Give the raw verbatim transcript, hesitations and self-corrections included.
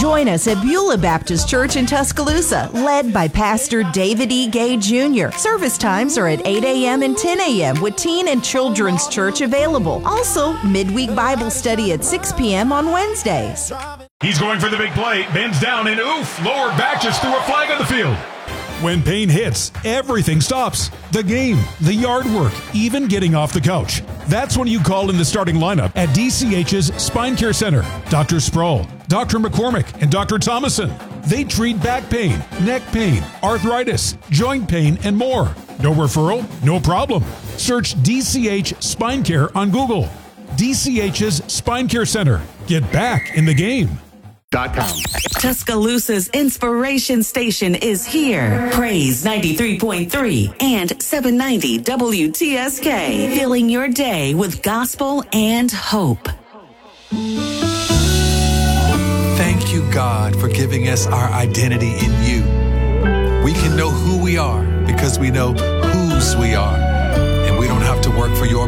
Join us at Beulah Baptist Church in Tuscaloosa, led by Pastor David E. Gay Junior Service times are at eight a.m. and ten a.m. with teen and children's church available. Also, midweek Bible study at six p.m. on Wednesdays. He's going for the big play, bends down, and oof, lower back just threw a flag on the field. When pain hits, everything stops. The game, the yard work, even getting off the couch. That's when you call in the starting lineup at D C H's Spine Care Center. Doctor Sproul, Doctor McCormick, and Doctor Thomason. They treat back pain, neck pain, arthritis, joint pain, and more. No referral? No problem. Search D C H Spine Care on Google. D C H's Spine Care Center. Get back in the game. Tuscaloosa's inspiration station is here. Praise ninety-three point three and seven ninety W T S K. Filling your day with gospel and hope. Thank you, God, for giving us our identity in you. We can know who we are because we know whose we are. And we don't have to work for your